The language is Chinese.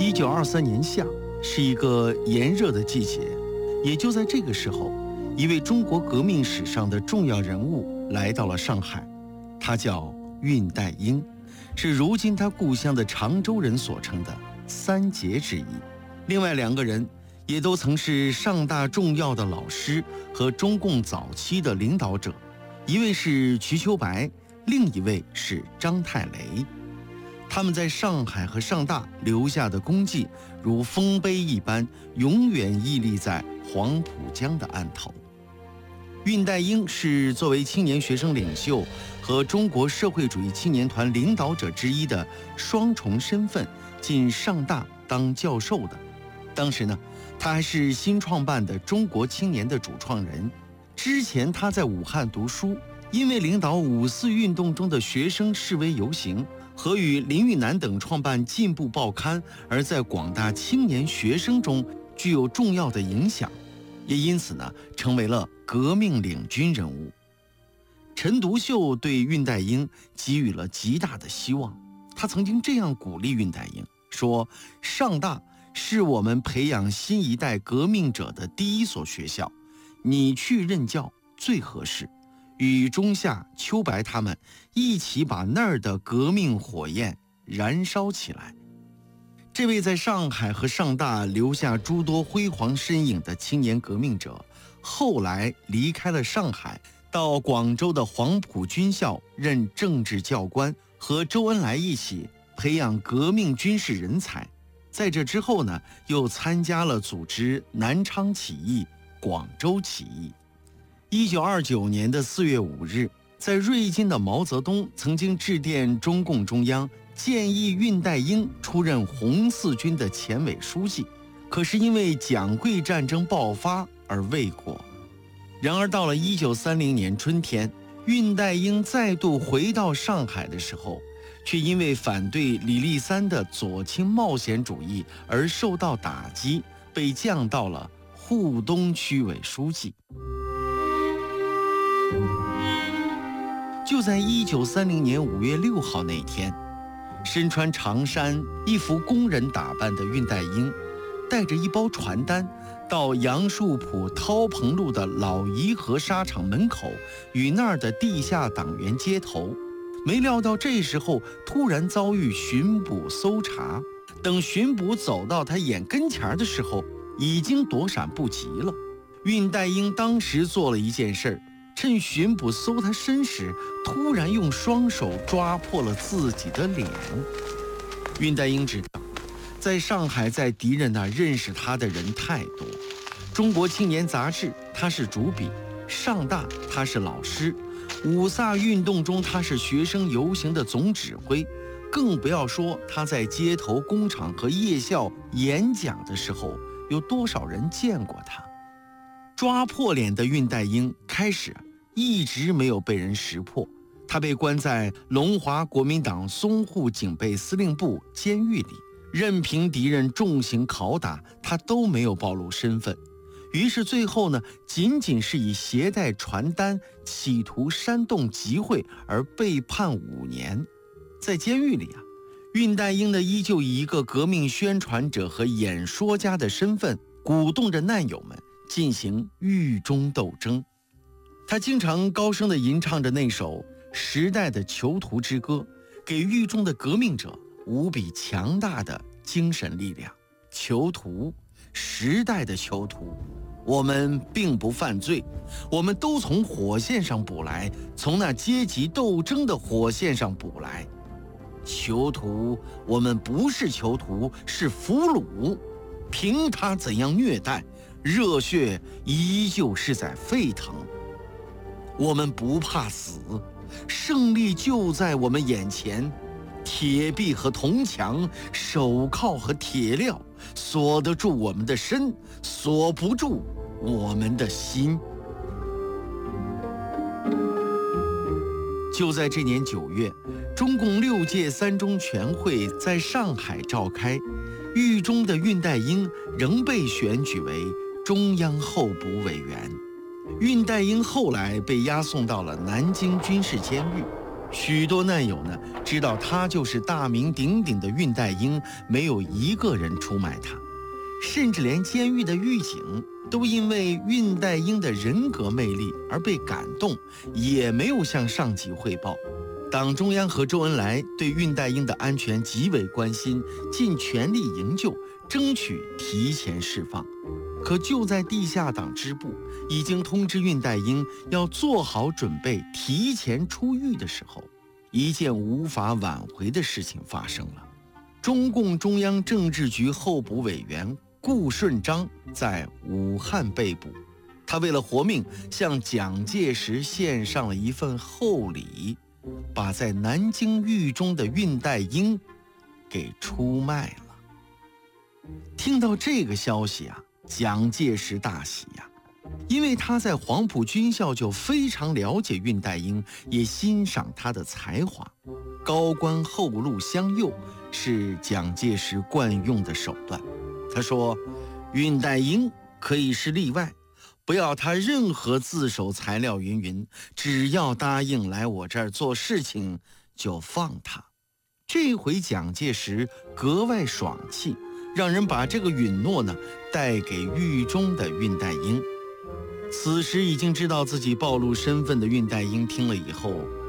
1923年夏，是一个炎热的季节，也就在这个时候，一位中国革命史上的重要人物来到了上海，他叫恽代英，是如今他故乡的常州人所称的三杰之一。另外2个人也都曾是上大重要的老师和中共早期的领导者，一位是瞿秋白，另一位是章太雷。他们在上海和上大留下的功绩，如丰碑一般，永远屹立在黄浦江的岸头。恽代英是作为青年学生领袖和中国社会主义青年团领导者之一的双重身份进上大当教授的。当时呢，他还是新创办的中国青年的主创人。之前他在武汉读书，因为领导5·4运动中的学生示威游行和与林育南等创办进步报刊，而在广大青年学生中具有重要的影响，也因此呢，成为了革命领军人物。陈独秀对恽代英给予了极大的希望，他曾经这样鼓励恽代英说：上大是我们培养新一代革命者的第一所学校，你去任教最合适，与中夏、秋白他们一起把那儿的革命火焰燃烧起来。这位在上海和上大留下诸多辉煌身影的青年革命者，后来离开了上海，到广州的黄埔军校任政治教官，和周恩来一起培养革命军事人才。在这之后呢，又参加了组织南昌起义、广州起义。1929年的4月5日，在瑞金的毛泽东曾经致电中共中央，建议恽代英出任红四军的前委书记，可是因为蒋桂战争爆发而未果。然而到了1930年春天，恽代英再度回到上海的时候，却因为反对李立三的左倾冒险主义而受到打击，被降到了沪东区委书记。就在1930年5月6号那天，身穿长衫、一副工人打扮的恽代英，带着一包传单，到杨树浦涛棚路的老颐和纱厂门口，与那儿的地下党员接头。没料到这时候突然遭遇巡捕搜查，等巡捕走到他眼跟前的时候，已经躲闪不及了。恽代英当时做了一件事，趁巡捕搜他身时，突然用双手抓破了自己的脸。恽代英知道，在上海在敌人那认识他的人太多，中国青年杂志他是主笔，上大他是老师，5·4运动中他是学生游行的总指挥，更不要说他在街头工厂和夜校演讲的时候，有多少人见过他。抓破脸的恽代英开始一直没有被人识破，他被关在龙华国民党淞沪警备司令部监狱里，任凭敌人重刑拷打，他都没有暴露身份。于是最后呢，仅仅是以携带传单企图煽动集会而被判5年。在监狱里恽代英呢依旧以一个革命宣传者和演说家的身份，鼓动着难友们进行狱中斗争。他经常高声地吟唱着那首时代的囚徒之歌，给狱中的革命者无比强大的精神力量。囚徒，时代的囚徒，我们并不犯罪，我们都从火线上捕来，从那阶级斗争的火线上捕来。囚徒，我们不是囚徒，是俘虏，凭他怎样虐待，热血依旧是在沸腾。我们不怕死，胜利就在我们眼前。铁壁和铜墙，手铐和铁镣，锁得住我们的身，锁不住我们的心。就在这年9月，中共6届3中全会在上海召开，狱中的恽代英仍被选举为中央候补委员。恽代英后来被押送到了南京军事监狱， 许多难友呢知道他就是大名鼎鼎的恽代英，没有一个人出卖他，甚至连监狱的狱警都因为恽代英的人格魅力而被感动，也没有向上级汇报。党中央和周恩来对恽代英的安全极为关心，尽全力营救，争取提前释放。可就在地下党支部已经通知恽代英要做好准备提前出狱的时候，一件无法挽回的事情发生了。中共中央政治局候补委员顾顺章在武汉被捕，他为了活命向蒋介石献上了一份厚礼，把在南京狱中的恽代英给出卖了。听到这个消息啊，蒋介石大喜呀，因为他在黄埔军校就非常了解恽代英，也欣赏他的才华。高官厚禄相诱是蒋介石惯用的手段。他说，恽代英可以是例外，不要他任何自首材料云云，只要答应来我这儿做事情就放他。这回蒋介石格外爽气，让人把这个允诺呢带给狱中的恽代英。此时已经知道自己暴露身份的恽代英听了以后